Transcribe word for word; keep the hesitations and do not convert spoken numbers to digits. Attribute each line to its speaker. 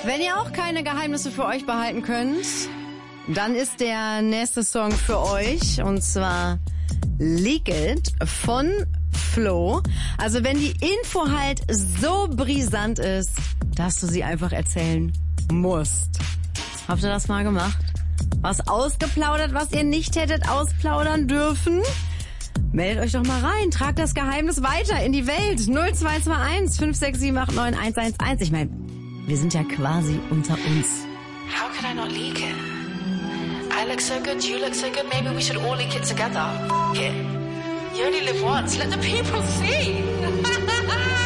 Speaker 1: Wenn ihr auch keine Geheimnisse für euch behalten könnt, dann ist der nächste Song für euch, und zwar Leak It von Flo. Also wenn die Info halt so brisant ist, dass du sie einfach erzählen musst. Habt ihr das mal gemacht? Was ausgeplaudert, was ihr nicht hättet ausplaudern dürfen? Meldet euch doch mal rein, tragt das Geheimnis weiter in die Welt. null zwei zwei eins fünf sechs sieben acht neun eins eins eins. Ich meine, wir sind ja quasi unter uns.
Speaker 2: How could I not leak it? I look so good, you look so good, maybe we should all leak it together. F*** it. You only live once, let the people see.